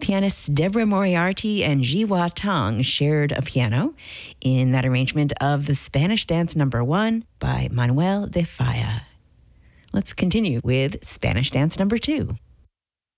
Pianists Deborah Moriarty and Jiwa Tang shared a piano in that arrangement of the Spanish Dance No. 1 by Manuel de Falla. Let's continue with Spanish Dance No. 2.